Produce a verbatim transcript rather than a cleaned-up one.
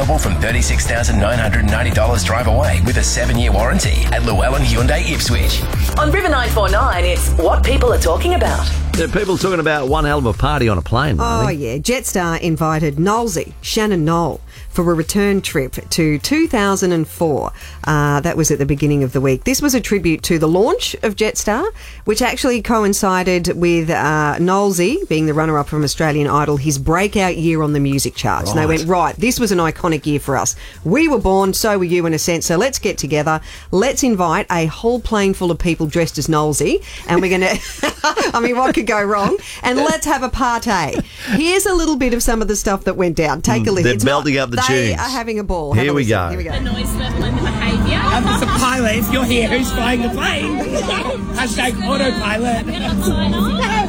available from thirty-six thousand nine hundred ninety dollars drive away with a seven-year warranty at Llewellyn Hyundai Ipswich. On River nine four nine, it's what people are talking about. There are people talking about one hell of a party on a plane. Oh, yeah. Jetstar invited Knowlesy, Shannon Knoll, for a return trip to two thousand four. Uh, that was at the beginning of the week. This was a tribute to the launch of Jetstar, which actually coincided with uh, Knowlesy, being the runner-up from Australian Idol, his breakout year on the music charts. Right. And they went, right, this was an iconic year for us. We were born, so were you in a sense, so let's get together. Let's invite a whole plane full of people dressed as Knowlesy, and we're going to... I mean, what could go wrong? And let's have a party. Here's a little bit of some of the stuff that went down. Take a listen. They're It's belting not- up the They tunes. are having a ball. Here Have a we listen. go. Here we go. The noise level and the behaviour. Um, it's a pilot. If you're here, who's flying the plane? Hashtag autopilot.